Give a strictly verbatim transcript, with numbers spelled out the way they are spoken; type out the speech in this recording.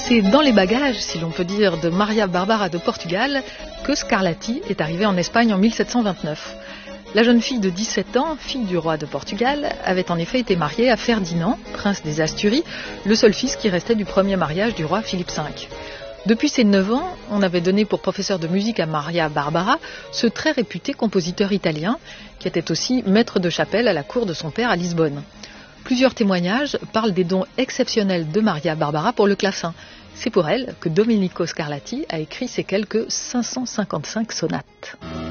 C'est dans les bagages, si l'on peut dire, de Maria Barbara de Portugal que Scarlatti est arrivée en Espagne en mille sept cent vingt-neuf. La jeune fille de dix-sept ans, fille du roi de Portugal, avait en effet été mariée à Ferdinand, prince des Asturies, le seul fils qui restait du premier mariage du roi Philippe cinq. Depuis ses neuf ans, on avait donné pour professeur de musique à Maria Barbara ce très réputé compositeur italien, qui était aussi maître de chapelle à la cour de son père à Lisbonne. Plusieurs témoignages parlent des dons exceptionnels de Maria Barbara pour le clavecin. C'est pour elle que Domenico Scarlatti a écrit ses quelques cinq cent cinquante-cinq sonates.